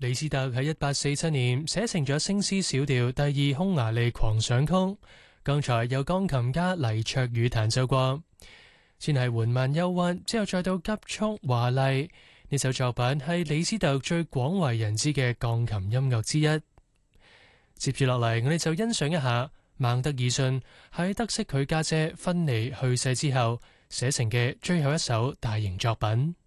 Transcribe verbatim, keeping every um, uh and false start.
李斯特喺一八四七年寫成咗升 C 小調第二匈牙利狂想曲，剛才由鋼琴家黎卓宇彈奏過。先係緩慢憂鬱，之後再到急速華麗。呢首作品係李斯特最廣為人知嘅鋼琴音樂之一。接住落嚟，我哋就欣賞一下孟德爾遜喺得悉佢家姐芬妮去世之後寫成嘅最後一首大型作品。